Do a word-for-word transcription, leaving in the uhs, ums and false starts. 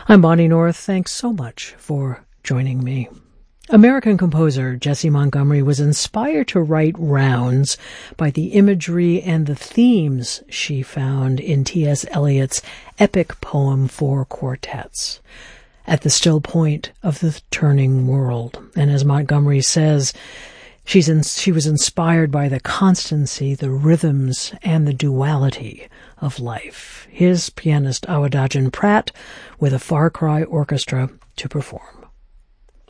I'm Bonnie North. Thanks so much for joining me. American composer Jessie Montgomery was inspired to write Rounds by the imagery and the themes she found in T S Eliot's epic poem for quartets, At the Still Point of the Turning World. And as Montgomery says, she's in, she was inspired by the constancy, the rhythms, and the duality of life. Here's pianist Awadagin Pratt with a Far Cry Orchestra to perform.